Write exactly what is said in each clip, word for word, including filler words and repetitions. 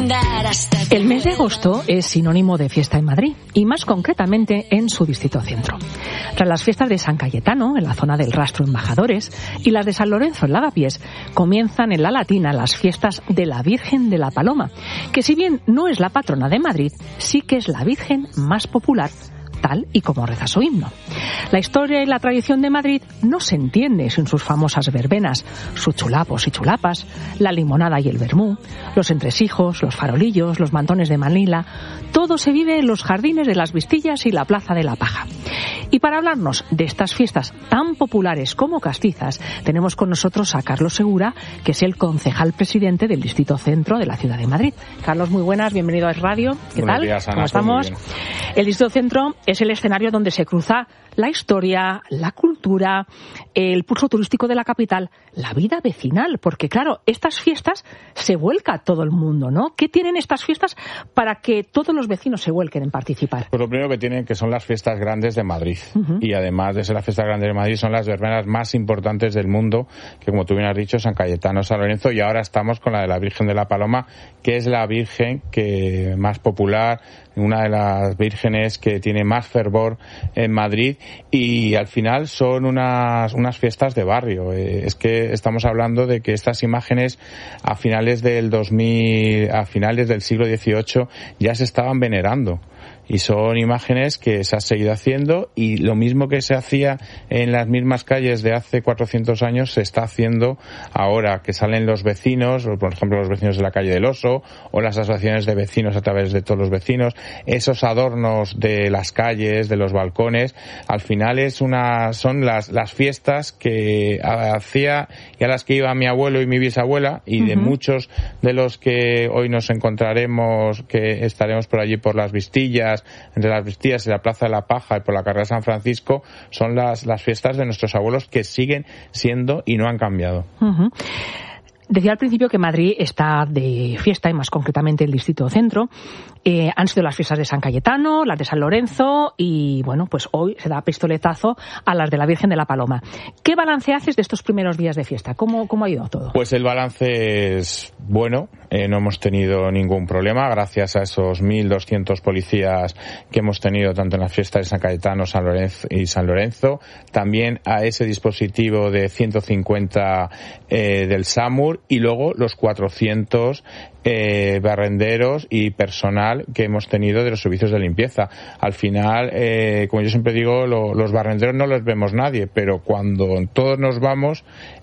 El mes de agosto es sinónimo de fiesta en Madrid y más concretamente en su distrito centro. Tras las fiestas de San Cayetano, en la zona del Rastro Embajadores, y las de San Lorenzo en Lavapiés, comienzan en la Latina las fiestas de la Virgen de la Paloma, que si bien no es la patrona de Madrid, sí que es la Virgen más popular, tal y como reza su himno. La historia y la tradición de Madrid no se entiende sin sus famosas verbenas, sus chulapos y chulapas, la limonada y el vermú, los entresijos, los farolillos, los mantones de Manila. Todo se vive en los jardines de las Vistillas y la Plaza de la Paja. Y para hablarnos de estas fiestas tan populares como castizas, tenemos con nosotros a Carlos Segura, que es el concejal presidente del Distrito Centro de la Ciudad de Madrid. Carlos, muy buenas, bienvenido a Es Radio. ¿Qué Buenos tal? días, Ana, ¿Cómo estamos? El Distrito Centro es el escenario donde se cruza la historia, la cultura, el pulso turístico de la capital, la vida vecinal, porque claro, estas fiestas se vuelca a todo el mundo, ¿no? ¿Qué tienen estas fiestas para que todos los vecinos se vuelquen en participar? Pues lo primero que tienen que son las fiestas grandes de Madrid. Uh-huh. Y además de ser las fiestas grandes de Madrid, son las verbenas más importantes del mundo, que como tú bien has dicho, San Cayetano, San Lorenzo, y ahora estamos con la de la Virgen de la Paloma, que es la Virgen que más popular, una de las vírgenes que tiene más fervor en Madrid, y al final son unas unas fiestas de barrio. Eh, es que estamos hablando de que estas imágenes a finales del dos mil, a finales del siglo dieciocho ya se estaban venerando. Y son imágenes que se ha seguido haciendo, y lo mismo que se hacía en las mismas calles de hace cuatrocientos años se está haciendo ahora, que salen los vecinos, por ejemplo los vecinos de la calle del Oso, o las asociaciones de vecinos a través de todos los vecinos, esos adornos de las calles, de los balcones. Al final es una, son las, las fiestas que hacía y a las que iba mi abuelo y mi bisabuela, y de uh-huh. muchos de los que hoy nos encontraremos, que estaremos por allí por las Vistillas, entre las Vistillas y la Plaza de la Paja y por la carrera de San Francisco, son las, las fiestas de nuestros abuelos, que siguen siendo y no han cambiado. Uh-huh. Decía al principio que Madrid está de fiesta, y más concretamente el Distrito Centro. Eh, han sido las fiestas de San Cayetano, las de San Lorenzo, y bueno, pues hoy se da pistoletazo a las de la Virgen de la Paloma. ¿Qué balance haces de estos primeros días de fiesta? ¿Cómo, cómo ha ido todo? Pues el balance es bueno, eh, no hemos tenido ningún problema, gracias a esos mil doscientos policías que hemos tenido tanto en las fiestas de San Cayetano, San Lorenzo y San Lorenzo, también a ese dispositivo de ciento cincuenta eh, del SAMUR, y luego los cuatrocientos eh, barrenderos y personal que hemos tenido de los servicios de limpieza. Al final, eh, como yo siempre digo, lo, los barrenderos no los vemos nadie, pero cuando todos nos vamos,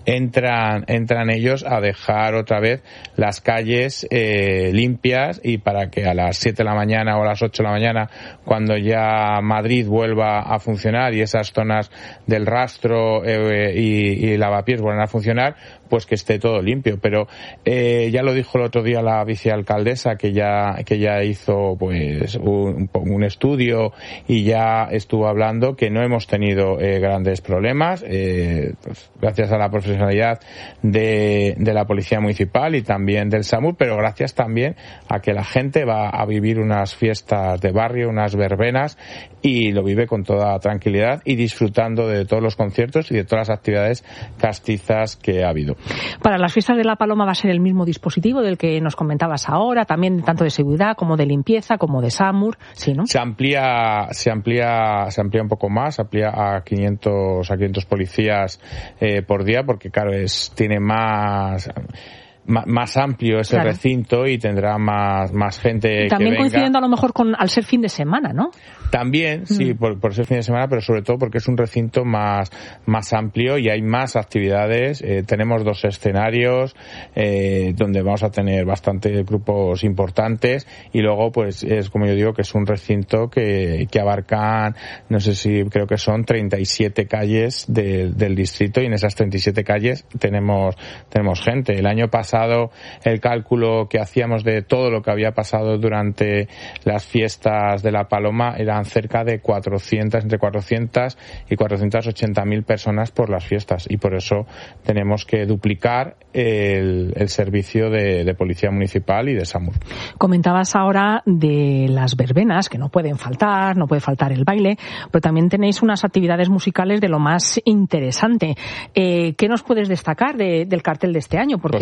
entran entran ellos a dejar otra vez las calles eh, limpias, y para que a las siete de la mañana o a las ocho de la mañana, cuando ya Madrid vuelva a funcionar y esas zonas del Rastro eh, y, y Lavapiés vuelvan a funcionar, pues que esté todo limpio. Pero eh, ya lo dijo el otro día la vicealcaldesa, que ya que ya hizo pues un, un estudio y ya estuvo hablando que no hemos tenido eh, grandes problemas, eh, pues, gracias a la profesionalidad de, de la Policía Municipal y también del SAMUR, pero gracias también a que la gente va a vivir unas fiestas de barrio, unas verbenas, y lo vive con toda tranquilidad y disfrutando de todos los conciertos y de todas las actividades castizas que ha habido. Para las fiestas de la Paloma va a ser el mismo dispositivo del que nos comentabas ahora, también tanto de seguridad como de limpieza, como de SAMUR, ¿sí, no? Se amplía, se amplía, se amplía un poco más, se amplía a quinientos, a quinientos policías eh, por día, porque claro, es, tiene más, más amplio ese claro. recinto, y tendrá más, más gente. También que coincidiendo venga. A lo mejor con, al ser fin de semana, ¿no? También, sí, mm. por, por ser fin de semana, pero sobre todo porque es un recinto más, más amplio y hay más actividades. Eh, tenemos dos escenarios, eh, donde vamos a tener bastantes grupos importantes, y luego, pues, es como yo digo, que es un recinto que, que abarcan, no sé si, creo que son treinta y siete calles de, del distrito, y en esas treinta y siete calles tenemos, tenemos gente. El año pasado, el cálculo que hacíamos de todo lo que había pasado durante las fiestas de la Paloma era cerca de cuatrocientas, entre cuatrocientas y cuatrocientas ochenta mil personas por las fiestas, y por eso tenemos que duplicar el, el servicio de, de policía municipal y de SAMUR. Comentabas ahora de las verbenas, que no pueden faltar, no puede faltar el baile, pero también tenéis unas actividades musicales de lo más interesante. Eh, ¿Qué nos puedes destacar de, del cartel de este año? Porque pues hoy, por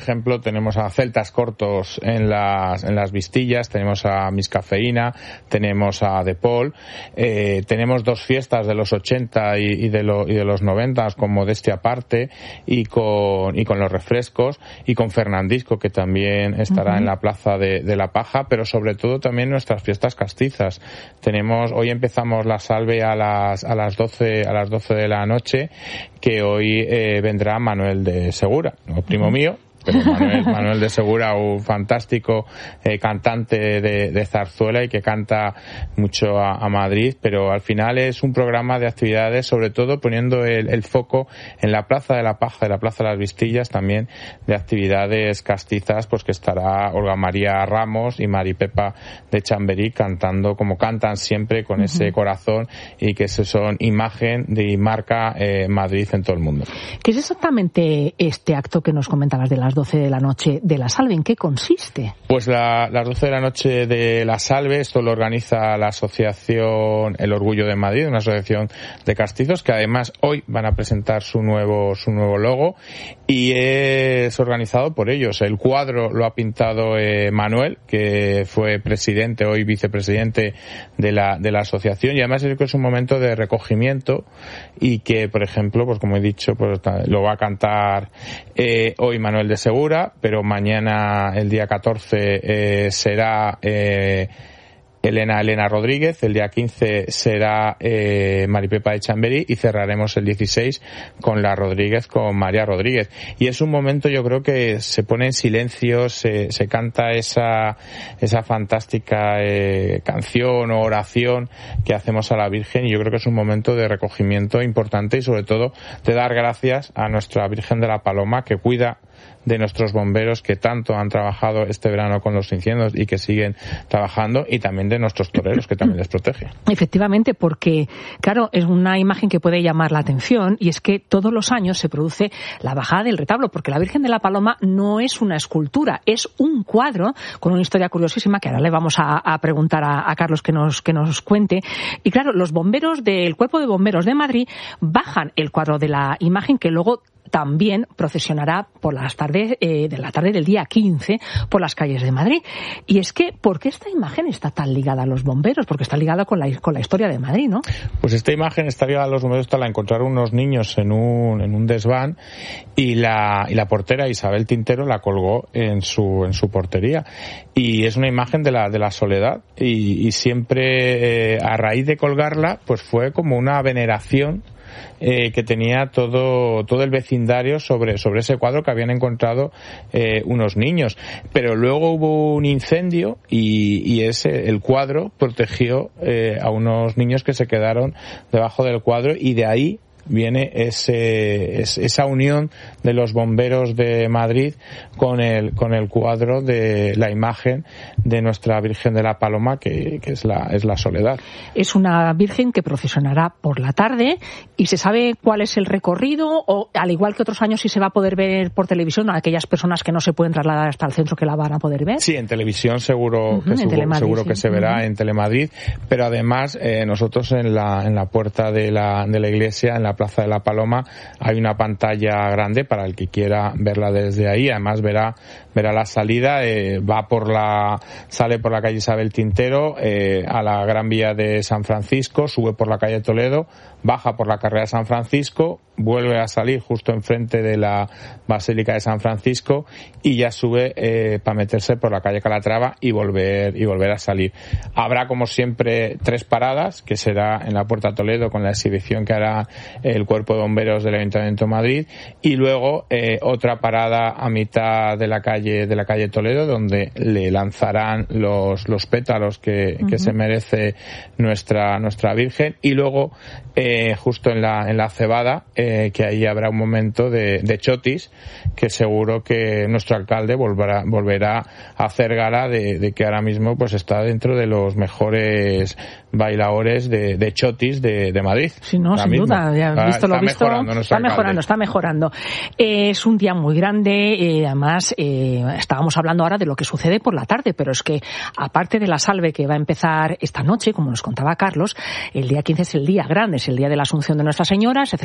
ejemplo, tenemos a Celtas Cortos en las, en las Vistillas, tenemos a Miss Cafeína, tenemos a De Paul, eh, tenemos dos fiestas de los ochenta y, y, de, lo, y de los noventa con Modestia Aparte y con, y con los refrescos y con Fernandisco, que también estará uh-huh. en la Plaza de, de la Paja, pero sobre todo también nuestras fiestas castizas. Tenemos, hoy empezamos la salve a las, a las doce, a las doce de la noche, que hoy eh, vendrá Manuel de Segura, o primo uh-huh. mío. Pero Manuel, Manuel de Segura, un fantástico eh, cantante de, de zarzuela y que canta mucho a, a Madrid, pero al final es un programa de actividades, sobre todo poniendo el, el foco en la Plaza de la Paja, de la Plaza de las Vistillas, también de actividades castizas, pues que estará Olga María Ramos y Mari Pepa de Chamberí cantando como cantan siempre, con uh-huh. ese corazón, y que eso son imagen de y marca eh, Madrid en todo el mundo. ¿Qué es exactamente este acto que nos comentabas de las doce de la noche de la Salve? ¿En qué consiste? Pues la, las doce de la noche de la Salve, esto lo organiza la asociación El Orgullo de Madrid, una asociación de castizos que además hoy van a presentar su nuevo su nuevo logo, y es organizado por ellos. El cuadro lo ha pintado eh, Manuel, que fue presidente, hoy vicepresidente de la de la asociación, y además es que es un momento de recogimiento y que, por ejemplo, pues como he dicho, pues lo va a cantar eh, hoy Manuel de Segura, pero mañana, el día catorce, eh, será eh, Elena Elena Rodríguez, el día quince será eh, Mari Pepa de Chamberí, y cerraremos el dieciséis con la Rodríguez, con María Rodríguez. Y es un momento, yo creo, que se pone en silencio, se, se canta esa esa fantástica eh, canción o oración que hacemos a la Virgen, y yo creo que es un momento de recogimiento importante y sobre todo de dar gracias a nuestra Virgen de la Paloma, que cuida de nuestros bomberos, que tanto han trabajado este verano con los incendios y que siguen trabajando, y también de nuestros toreros, que también les protege. Efectivamente, porque, claro, es una imagen que puede llamar la atención, y es que todos los años se produce la bajada del retablo, porque la Virgen de la Paloma no es una escultura, es un cuadro con una historia curiosísima que ahora le vamos a, a preguntar a, a Carlos que nos, que nos cuente. Y claro, los bomberos del Cuerpo de Bomberos de Madrid bajan el cuadro de la imagen, que luego también procesionará por las tardes, eh, de la tarde del día quince por las calles de Madrid. Y es que, ¿por qué esta imagen está tan ligada a los bomberos? Porque está ligada con la, con la historia de Madrid, ¿no? Pues esta imagen está ligada a los bomberos, la encontraron unos niños en un, en un desván, y la, y la portera Isabel Tintero la colgó en su, en su portería. Y es una imagen de la, de la soledad, y, y siempre, eh, a raíz de colgarla, pues fue como una veneración Eh, que tenía todo todo el vecindario sobre sobre ese cuadro que habían encontrado eh, unos niños. Pero luego hubo un incendio, y, y ese el cuadro protegió eh, a unos niños que se quedaron debajo del cuadro, y de ahí viene ese, es, esa unión de los bomberos de Madrid con el con el cuadro de la imagen de nuestra Virgen de la Paloma, que, que es la es la Soledad. Es una Virgen que procesionará por la tarde, y se sabe cuál es el recorrido, o al igual que otros años si se va a poder ver por televisión a aquellas personas que no se pueden trasladar hasta el centro, que la van a poder ver. Sí, en televisión seguro uh-huh, que, seguro, Telemadrid, seguro sí. que se verá uh-huh. en Telemadrid, pero además eh, nosotros en la en la puerta de la de la iglesia, en la Plaza de la Paloma, hay una pantalla grande para el que quiera verla desde ahí. Además verá verá la salida, eh, va por la sale por la calle Isabel Tintero eh, a la Gran Vía de San Francisco, sube por la calle Toledo, baja por la carrera de San Francisco, vuelve a salir justo enfrente de la Basílica de San Francisco, y ya sube eh, para meterse por la calle Calatrava y volver y volver a salir. Habrá, como siempre, tres paradas, que será en la Puerta Toledo con la exhibición que hará el Cuerpo de Bomberos del Ayuntamiento de Madrid, y luego eh, otra parada a mitad de la calle de la calle Toledo, donde le lanzarán los los pétalos que, uh-huh. que se merece nuestra nuestra Virgen, y luego eh, justo en la en la cebada eh, que ahí habrá un momento de, de chotis, que seguro que nuestro alcalde volverá volverá a hacer gala de, de que ahora mismo pues está dentro de los mejores bailadores de, de chotis de, de Madrid. Sí, no, sin mismo. duda. Ya, está, visto lo está visto, mejorando está alcalde. mejorando, está mejorando. Eh, es un día muy grande, eh, además eh, estábamos hablando ahora de lo que sucede por la tarde, pero es que aparte de la salve que va a empezar esta noche, como nos contaba Carlos, el día quince es el día grande, es el día de la Asunción de Nuestra Señora, se celebra también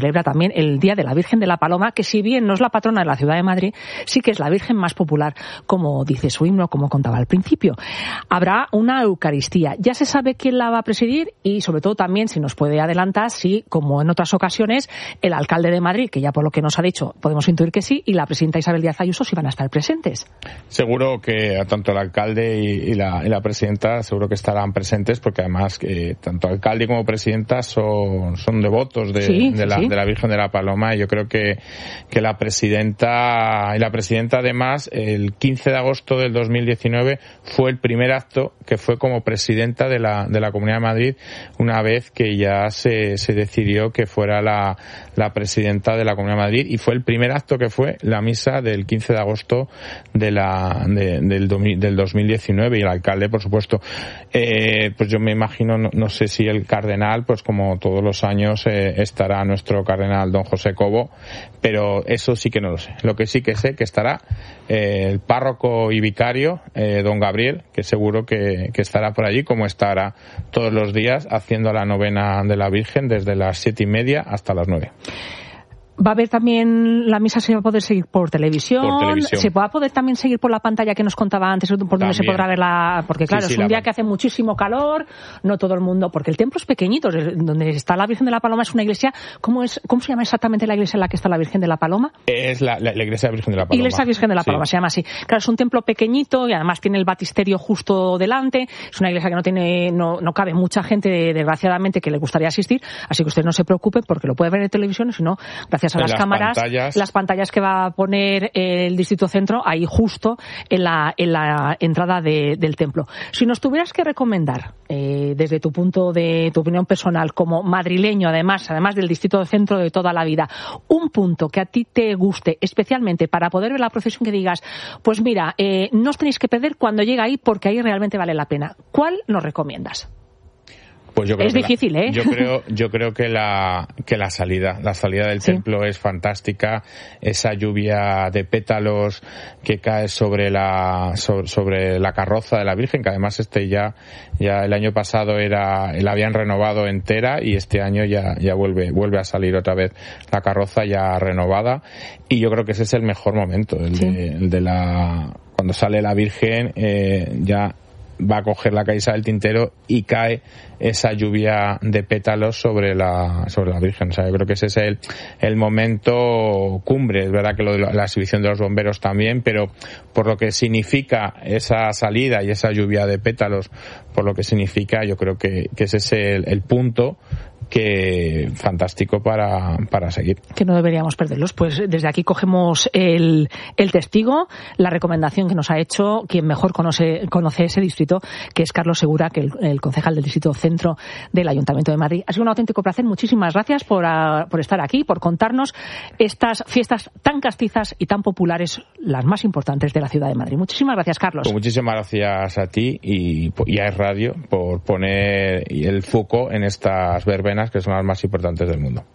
también el Día de la Virgen de la Paloma, que si bien no es la patrona de la ciudad de Madrid, sí que es la Virgen más popular, como dice su himno, como contaba al principio. Habrá una Eucaristía. Ya se sabe quién la va a presidir y, sobre todo, también, si nos puede adelantar, si, como en otras ocasiones, el alcalde de Madrid, que ya por lo que nos ha dicho, podemos intuir que sí, y la presidenta Isabel Díaz Ayuso, sí van a estar presentes. Seguro que tanto el alcalde y, y, la, y la presidenta seguro que estarán presentes, porque además que tanto alcalde como presidenta son, son devotos de, sí, de, la, sí. de la Virgen de la Paloma, y yo creo que, que la presidenta y la presidenta además el quince de agosto del dos mil diecinueve fue el primer acto que fue como presidenta de la, de la Comunidad de Madrid, una vez que ya se, se decidió que fuera la, la presidenta de la Comunidad de Madrid, y fue el primer acto que fue la misa del quince de agosto de la, de, del, del dos mil diecinueve, y el alcalde, por supuesto. Eh, pues yo me imagino, no, no sé si el cardenal, pues como todos los años eh, estará nuestro cardenal don José Cobo, pero eso sí que no lo sé. Lo que sí que sé que estará eh, el párroco y vicario, eh, don Gabriel, que seguro que, que estará por allí, como estará todos los días haciendo la novena de la Virgen desde las siete y media hasta las nueve. Va a haber también, la misa se va a poder seguir por televisión, por televisión. Se va a poder también seguir por la pantalla que nos contaba antes, por donde también se podrá ver la, porque claro, sí, sí, es un día que hace muchísimo calor, no todo el mundo, porque el templo es pequeñito, donde está la Virgen de la Paloma es una iglesia, ¿cómo es, cómo se llama exactamente la iglesia en la que está la Virgen de la Paloma? Es la, la, la iglesia Virgen de la Paloma. Iglesia Virgen de la Paloma, sí. Se llama así. Claro, es un templo pequeñito y además tiene el batisterio justo delante, es una iglesia que no tiene, no, no cabe mucha gente, desgraciadamente, que le gustaría asistir, así que usted no se preocupe porque lo puede ver en televisión, sino gracias a las, las cámaras, pantallas. Las pantallas que va a poner el Distrito Centro ahí justo en la, en la entrada de, del templo. Si nos tuvieras que recomendar, eh, desde tu punto de tu opinión personal, como madrileño, además, además del Distrito Centro de toda la vida, un punto que a ti te guste especialmente para poder ver la procesión, que digas, pues mira, eh, no os tenéis que perder cuando llega ahí porque ahí realmente vale la pena. ¿Cuál nos recomiendas? Pues yo creo es que difícil, la, ¿eh? Yo creo, yo creo que la que la salida, la salida del sí. templo es fantástica. Esa lluvia de pétalos que cae sobre la sobre, sobre la carroza de la Virgen, que además este ya ya el año pasado era la habían renovado entera y este año ya ya vuelve vuelve a salir otra vez la carroza ya renovada, y yo creo que ese es el mejor momento, el, sí. de, el de la cuando sale la Virgen, eh, ya va a coger la Caixa del Tintero y cae esa lluvia de pétalos sobre la sobre la Virgen. O sea, yo creo que ese es el, el momento cumbre. Es verdad que lo de la, la exhibición de los bomberos también, pero por lo que significa esa salida y esa lluvia de pétalos, por lo que significa, yo creo que, que ese es el, el punto que fantástico para, para seguir. Que no deberíamos perderlos. Pues desde aquí cogemos el, el testigo, la recomendación que nos ha hecho quien mejor conoce, conoce ese distrito, que es Carlos Segura, que el, el concejal del Distrito Centro del Ayuntamiento de Madrid. Ha sido un auténtico placer. Muchísimas gracias por, a, por estar aquí, por contarnos estas fiestas tan castizas y tan populares, las más importantes de la ciudad de Madrid. Muchísimas gracias, Carlos. Pues muchísimas gracias a ti y, y a Es Radio por poner el foco en estas verbenas que son las más importantes del mundo.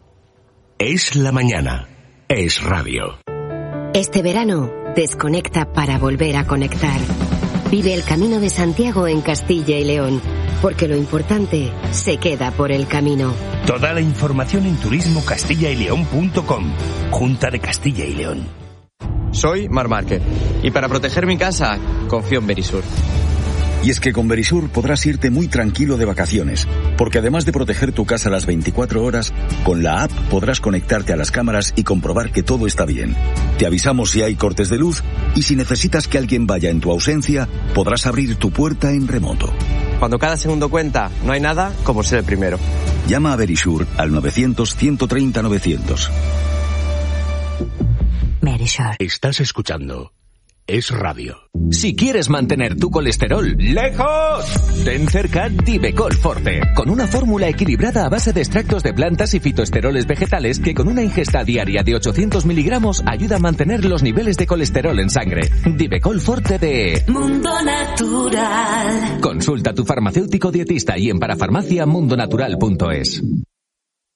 Es la mañana. Es Radio. Este verano, desconecta para volver a conectar. Vive el Camino de Santiago en Castilla y León, porque lo importante se queda por el camino. Toda la información en turismo castilla y león punto com. Junta de Castilla y León. Soy Mar Márquez y para proteger mi casa confío en Verisur. Y es que con Verisur podrás irte muy tranquilo de vacaciones, porque además de proteger tu casa las veinticuatro horas, con la app podrás conectarte a las cámaras y comprobar que todo está bien. Te avisamos si hay cortes de luz y si necesitas que alguien vaya en tu ausencia, podrás abrir tu puerta en remoto. Cuando cada segundo cuenta, no hay nada como ser el primero. Llama a Verisur al novecientos, ciento treinta, novecientos. Verisur. Estás escuchando Es Radio. Si quieres mantener tu colesterol lejos, ten cerca Divecol Forte, con una fórmula equilibrada a base de extractos de plantas y fitoesteroles vegetales que con una ingesta diaria de ochocientos miligramos ayuda a mantener los niveles de colesterol en sangre. Divecol Forte de Mundo Natural. Consulta a tu farmacéutico dietista y en parafarmacia mundonatural punto es.